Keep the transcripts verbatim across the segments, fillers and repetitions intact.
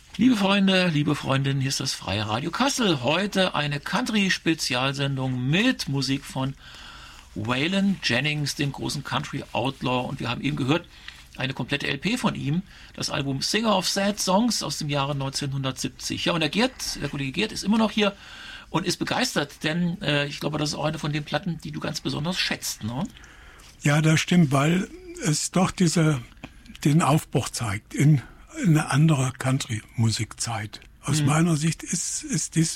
Liebe Freunde, liebe Freundinnen, hier ist das Freie Radio Kassel. Heute eine Country-Spezialsendung mit Musik von Waylon Jennings, dem großen Country Outlaw. Und wir haben eben gehört, eine komplette L P von ihm, das Album Singer of Sad Songs aus dem Jahre neunzehnhundertsiebzig. Ja, und der Gerd, der Kollege Gerd ist immer noch hier und ist begeistert, denn äh, ich glaube, das ist auch eine von den Platten, die du ganz besonders schätzt, ne? Ja, das stimmt, weil es doch diese, den Aufbruch zeigt in eine andere Country-Musikzeit. Aus mhm. meiner Sicht ist, ist dies,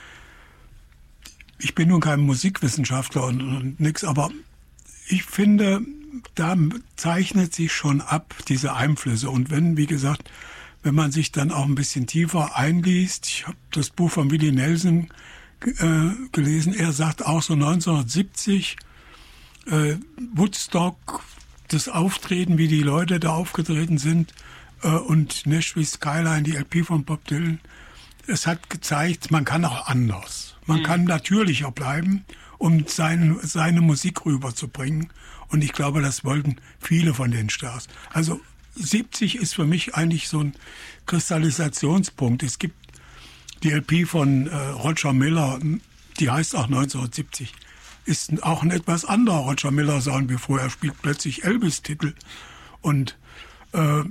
ich bin nun kein Musikwissenschaftler und, und nichts, aber ich finde, da zeichnet sich schon ab, diese Einflüsse. Und wenn, wie gesagt, wenn man sich dann auch ein bisschen tiefer einliest, ich habe das Buch von Willie Nelson äh, gelesen, er sagt auch so neunzehnhundertsiebzig, äh, Woodstock, das Auftreten, wie die Leute da aufgetreten sind, äh, und Nashville Skyline, die L P von Bob Dylan, es hat gezeigt, man kann auch anders. Man mhm. kann natürlicher bleiben, um seine, seine Musik rüberzubringen. Und ich glaube, das wollten viele von den Stars. Also siebzig ist für mich eigentlich so ein Kristallisationspunkt. Es gibt die L P von äh, Roger Miller, die heißt auch neunzehnhundertsiebzig. Ist auch ein etwas anderer Roger Miller-Sound wie vorher. Er spielt plötzlich Elvis-Titel. Und äh,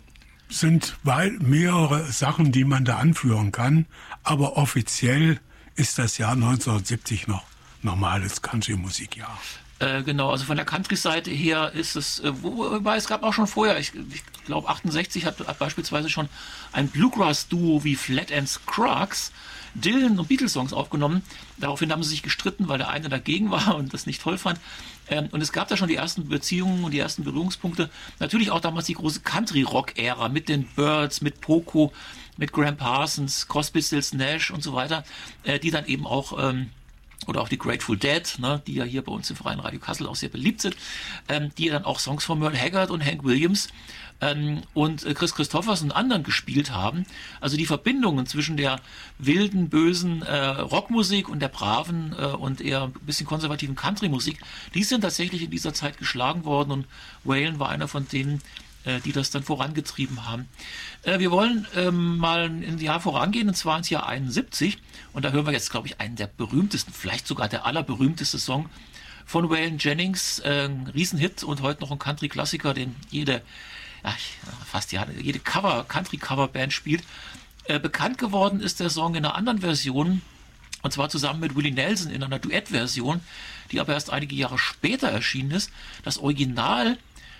sind weit mehrere Sachen, die man da anführen kann. Aber offiziell ist das Jahr neunzehnhundertsiebzig noch normales Country-Musikjahr. Äh, genau, also von der Country-Seite her ist es, äh, wobei es gab auch schon vorher, ich, ich glaube achtundsechzig hat, hat beispielsweise schon ein Bluegrass-Duo wie Flat Ends Crux Dylan und Beatles-Songs aufgenommen. Daraufhin haben sie sich gestritten, weil der eine dagegen war und das nicht toll fand. Ähm, und es gab da schon die ersten Beziehungen und die ersten Berührungspunkte. Natürlich auch damals die große Country-Rock-Ära mit den Byrds, mit Poco, mit Graham Parsons, Crosby, Stills, Nash und so weiter, äh, die dann eben auch... Ähm, oder auch die Grateful Dead, ne, die ja hier bei uns im Freien Radio Kassel auch sehr beliebt sind, ähm, die ja dann auch Songs von Merle Haggard und Hank Williams ähm, und äh, Chris Christopherson und anderen gespielt haben. Also die Verbindungen zwischen der wilden, bösen äh, Rockmusik und der braven äh, und eher ein bisschen konservativen Country-Musik, die sind tatsächlich in dieser Zeit geschlagen worden und Waylon war einer von denen, die das dann vorangetrieben haben. Wir wollen ähm, mal ein Jahr vorangehen, und zwar ins Jahr einundsiebzig. Und da hören wir jetzt, glaube ich, einen der berühmtesten, vielleicht sogar der allerberühmteste Song von Waylon Jennings. Äh, ein Riesenhit und heute noch ein Country-Klassiker, den jede, ja, fast ja, jede Cover, Country-Cover-Band spielt. Äh, bekannt geworden ist der Song in einer anderen Version, und zwar zusammen mit Willie Nelson in einer Duettversion, die aber erst einige Jahre später erschienen ist. Das Original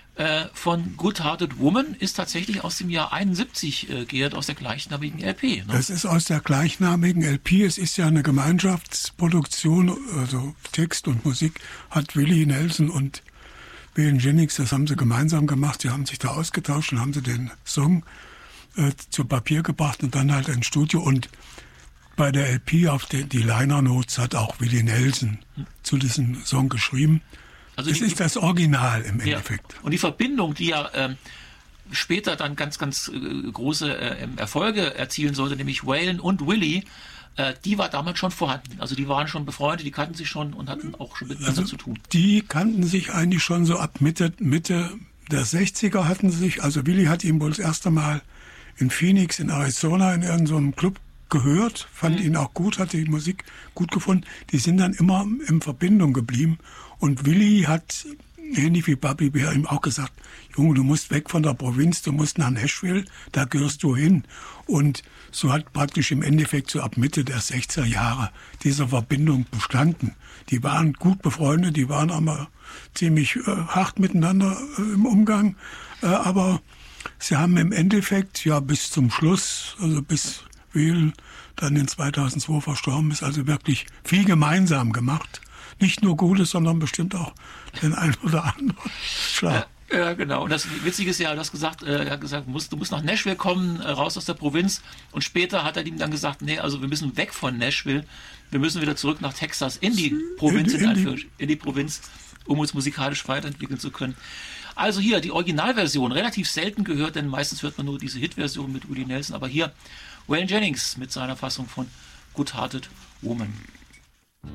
von Good Hearted Woman ist tatsächlich aus dem Jahr einundsiebzig, äh, Gerd, aus der gleichnamigen L P. Ne? Das ist aus der gleichnamigen L P. Es ist ja eine Gemeinschaftsproduktion, also Text und Musik hat Willie Nelson und Waylon Jennings, das haben sie gemeinsam gemacht. Sie haben sich da ausgetauscht und haben sie den Song äh, zu Papier gebracht und dann halt ins Studio. Und bei der L P auf den, die Liner Notes hat auch Willie Nelson hm. zu diesem Song geschrieben. Also es die, ist das Original im Endeffekt. Ja. Und die Verbindung, die ja ähm, später dann ganz, ganz äh, große äh, Erfolge erzielen sollte, nämlich Waylon und Willie, äh, die war damals schon vorhanden. Also die waren schon befreundet, die kannten sich schon und hatten auch schon miteinander also zu tun. Die kannten sich eigentlich schon so ab Mitte, Mitte der sechziger hatten sie sich. Also Willie hat ihn wohl das erste Mal in Phoenix in Arizona in irgendeinem Club gehört, fand mhm. ihn auch gut, hat die Musik gut gefunden. Die sind dann immer in Verbindung geblieben. Und Willie hat, ähnlich wie Bobby Bear, ihm auch gesagt, Junge, du musst weg von der Provinz, du musst nach Nashville, da gehörst du hin. Und so hat praktisch im Endeffekt so ab Mitte der sechziger Jahre diese Verbindung bestanden. Die waren gut befreundet, die waren aber ziemlich äh, hart miteinander äh, im Umgang. Äh, aber sie haben im Endeffekt ja bis zum Schluss, also bis Waylon dann in zweitausendzwei verstorben ist, also wirklich viel gemeinsam gemacht. Nicht nur Gutes, sondern bestimmt auch den einen oder anderen Schlag. Ja, ja, genau. Und das Witzige ist ja, du hast gesagt, äh, er hat gesagt, du musst, du musst nach Nashville kommen, äh, raus aus der Provinz. Und später hat er ihm dann gesagt, nee, also wir müssen weg von Nashville. Wir müssen wieder zurück nach Texas, in die Provinz, in, in, in, die, in die Provinz, um uns musikalisch weiterentwickeln zu können. Also hier die Originalversion, relativ selten gehört, denn meistens hört man nur diese Hitversion mit Willie Nelson. Aber hier Waylon Jennings mit seiner Fassung von Good Hearted Woman.